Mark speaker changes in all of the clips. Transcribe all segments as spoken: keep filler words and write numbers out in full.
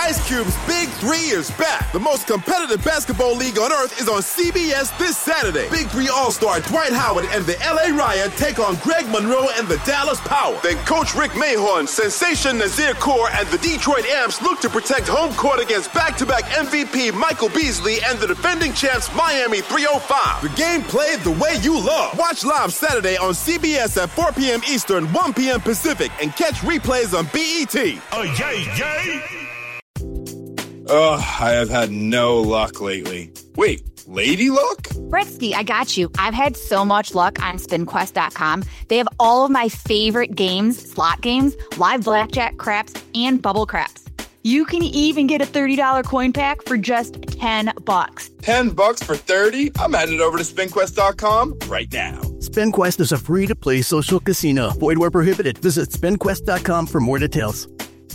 Speaker 1: Ice Cube's Big Three is back. The most competitive basketball league on earth is on C B S this Saturday. Big Three All-Star Dwight Howard and the L A Riot take on Greg Monroe and the Dallas Power. Then Coach Rick Mahorn, Sensation Nazir Kaur, and the Detroit Amps look to protect home court against back-to-back M V P Michael Beasley and the defending champs Miami three oh five. The game played the way you love. Watch live Saturday on C B S at four p.m. Eastern, one p.m. Pacific, and catch replays on B E T.
Speaker 2: Oh, yay, yay!
Speaker 3: Ugh, I have had no luck lately. Wait, lady luck?
Speaker 4: Britsky, I got you. I've had so much luck on spin quest dot com. They have all of my favorite games, slot games, live blackjack, craps, and bubble craps. You can even get a thirty dollars coin pack for just ten bucks.
Speaker 3: ten bucks for thirty? I'm headed over to spin quest dot com right now.
Speaker 5: SpinQuest is a free-to-play social casino. Void where prohibited. Visit spin quest dot com for more details.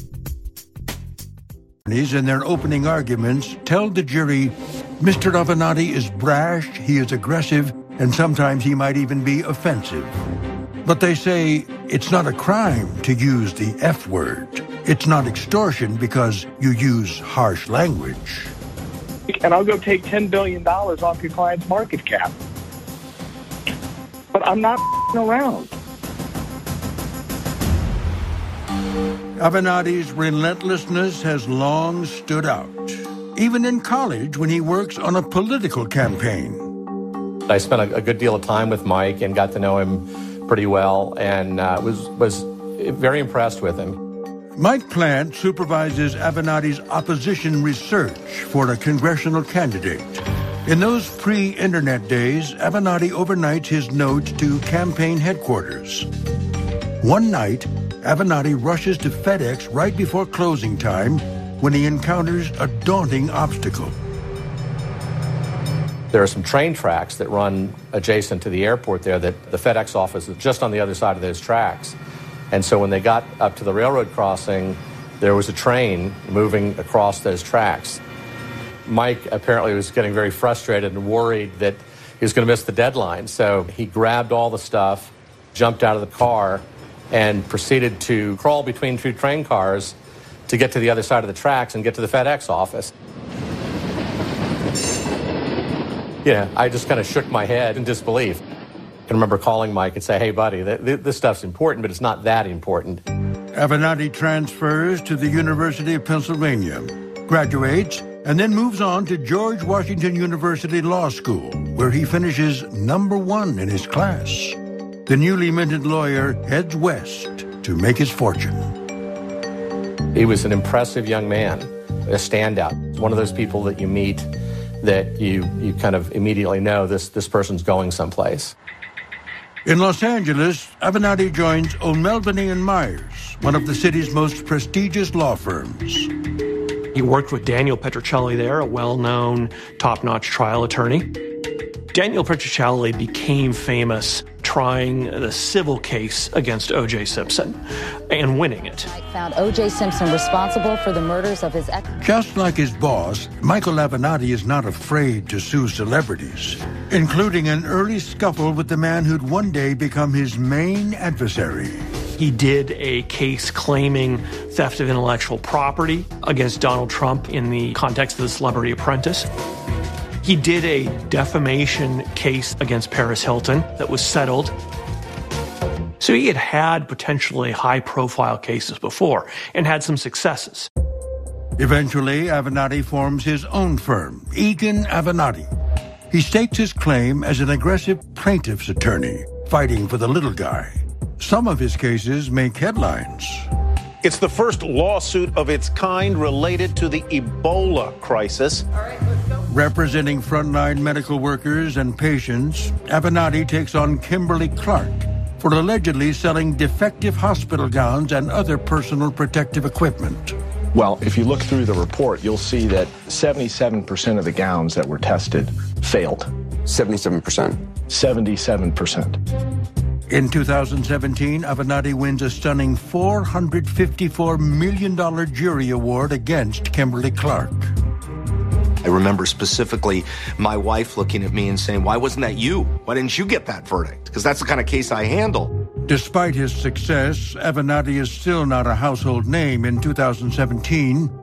Speaker 6: In their opening arguments, tell the jury, Mister Avenatti is brash, he is aggressive, and sometimes he might even be offensive. But they say it's not a crime to use the F word. It's not extortion because you use harsh language.
Speaker 7: And I'll go take ten billion dollars off your client's market cap. But I'm not around.
Speaker 6: Avenatti's relentlessness has long stood out, even in college when he works on a political campaign.
Speaker 8: I spent a, a good deal of time with Mike and got to know him pretty well, and uh, was was very impressed with him.
Speaker 6: Mike Plant supervises Avenatti's opposition research for a congressional candidate. In those pre-internet days, Avenatti overnights his notes to campaign headquarters. One night, Avenatti rushes to FedEx right before closing time when he encounters a daunting obstacle.
Speaker 8: There are some train tracks that run adjacent to the airport there that the FedEx office is just on the other side of those tracks. And so when they got up to the railroad crossing, there was a train moving across those tracks. Mike apparently was getting very frustrated and worried that he was going to miss the deadline. So he grabbed all the stuff, jumped out of the car, and proceeded to crawl between two train cars to get to the other side of the tracks and get to the FedEx office. Yeah, I just kind of shook my head in disbelief. I can remember calling Mike and say, hey, buddy, th- th- this stuff's important, but it's not that important.
Speaker 6: Avenatti transfers to the University of Pennsylvania, graduates, and then moves on to George Washington University Law School, where he finishes number one in his class. The newly minted lawyer heads west to make his fortune.
Speaker 8: He was an impressive young man, a standout, one of those people that you meet that you, you kind of immediately know this, this person's going someplace.
Speaker 6: In Los Angeles, Avenatti joins O'Melveny and Myers, one of the city's most prestigious law firms.
Speaker 9: He worked with Daniel Petrocelli there, a well-known, top-notch trial attorney. Daniel Petrocelli became famous trying the civil case against O J. Simpson and winning it.
Speaker 10: Mike found O J. Simpson responsible for the murders of his ex.
Speaker 6: Just like his boss, Michael Avenatti is not afraid to sue celebrities, including an early scuffle with the man who'd one day become his main adversary.
Speaker 9: He did a case claiming theft of intellectual property against Donald Trump in the context of The Celebrity Apprentice. He did a defamation case against Paris Hilton that was settled. So he had had potentially high-profile cases before and had some successes.
Speaker 6: Eventually, Avenatti forms his own firm, Egan Avenatti. He stakes his claim as an aggressive plaintiff's attorney, fighting for the little guy. Some of his cases make headlines.
Speaker 11: It's the first lawsuit of its kind related to the Ebola crisis.
Speaker 6: All right, let's go. Representing frontline medical workers and patients, Avenatti takes on Kimberly Clark for allegedly selling defective hospital gowns and other personal protective equipment.
Speaker 12: Well, if you look through the report, you'll see that seventy-seven percent of the gowns that were tested failed.
Speaker 13: seventy-seven percent.
Speaker 12: seventy-seven percent.
Speaker 6: In two thousand seventeen, Avenatti wins a stunning four hundred fifty-four million dollars jury award against Kimberly Clark.
Speaker 14: I remember specifically my wife looking at me and saying, why wasn't that you? Why didn't you get that verdict? Because that's the kind of case I handle.
Speaker 6: Despite his success, Avenatti is still not a household name in two thousand seventeen.